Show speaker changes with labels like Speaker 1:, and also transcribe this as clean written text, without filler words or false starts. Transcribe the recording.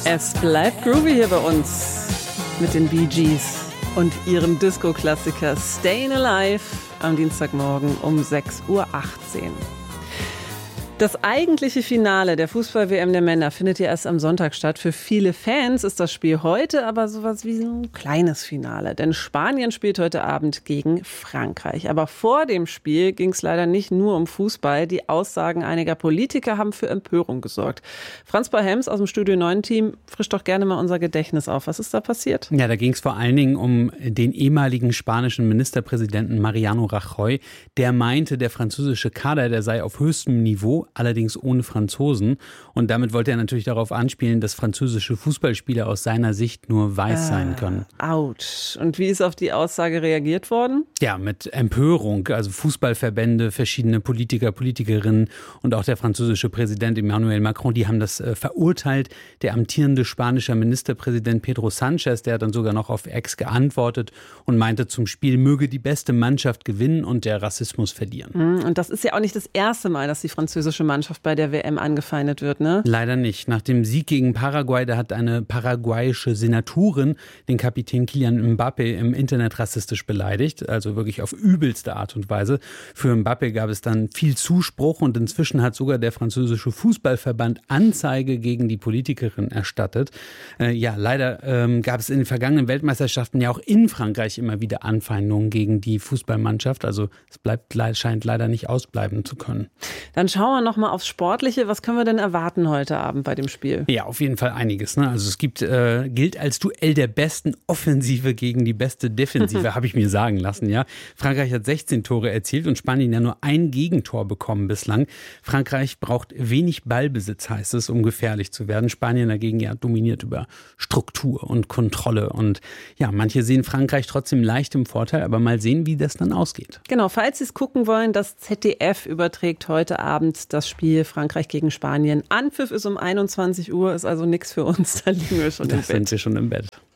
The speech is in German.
Speaker 1: Es bleibt groovy hier bei uns mit den Bee Gees und ihrem Disco-Klassiker Stayin' Alive am Dienstagmorgen um 6:18 Uhr. Das eigentliche Finale der Fußball-WM der Männer findet ja erst am Sonntag statt. Für viele Fans ist das Spiel heute aber sowas wie ein kleines Finale. Denn Spanien spielt heute Abend gegen Frankreich. Aber vor dem Spiel ging es leider nicht nur um Fußball. Die Aussagen einiger Politiker haben für Empörung gesorgt. Franz Paul-Hems aus dem Studio 9-Team frischt doch gerne mal unser Gedächtnis auf. Was ist da passiert?
Speaker 2: Ja, da ging es vor allen Dingen um den ehemaligen spanischen Ministerpräsidenten Mariano Rajoy. Der meinte, der französische Kader, der sei auf höchstem Niveau, allerdings ohne Franzosen. Und damit wollte er natürlich darauf anspielen, dass französische Fußballspieler aus seiner Sicht nur weiß sein können.
Speaker 1: Autsch. Und wie ist auf die Aussage reagiert worden?
Speaker 2: Ja, mit Empörung. Also Fußballverbände, verschiedene Politiker, Politikerinnen und auch der französische Präsident Emmanuel Macron, die haben das verurteilt. Der amtierende spanische Ministerpräsident Pedro Sánchez, der hat dann sogar noch auf X geantwortet und meinte, zum Spiel möge die beste Mannschaft gewinnen und der Rassismus verlieren.
Speaker 1: Und das ist ja auch nicht das erste Mal, dass die französische Mannschaft bei der WM angefeindet wird, ne?
Speaker 2: Leider nicht. Nach dem Sieg gegen Paraguay, da hat eine paraguayische Senatorin den Kapitän Kylian Mbappé im Internet rassistisch beleidigt, also wirklich auf übelste Art und Weise. Für Mbappé gab es dann viel Zuspruch und inzwischen hat sogar der französische Fußballverband Anzeige gegen die Politikerin erstattet. Leider gab es in den vergangenen Weltmeisterschaften ja auch in Frankreich immer wieder Anfeindungen gegen die Fußballmannschaft. Also es scheint leider nicht ausbleiben zu können.
Speaker 1: Dann schauen wir noch mal aufs Sportliche. Was können wir denn erwarten heute Abend bei dem Spiel?
Speaker 2: Ja, auf jeden Fall einiges. Ne? Also es gilt als Duell der besten Offensive gegen die beste Defensive, habe ich mir sagen lassen. Ja, Frankreich hat 16 Tore erzielt und Spanien ja nur ein Gegentor bekommen bislang. Frankreich braucht wenig Ballbesitz, heißt es, um gefährlich zu werden. Spanien dagegen ja dominiert über Struktur und Kontrolle. Und ja, manche sehen Frankreich trotzdem leicht im Vorteil, aber mal sehen, wie das dann ausgeht.
Speaker 1: Genau, falls Sie es gucken wollen, das ZDF überträgt heute Abend das Spiel Frankreich gegen Spanien. Anpfiff ist um 21 Uhr, ist also nichts für uns, da liegen wir schon im Bett.
Speaker 2: Da sind wir schon im Bett.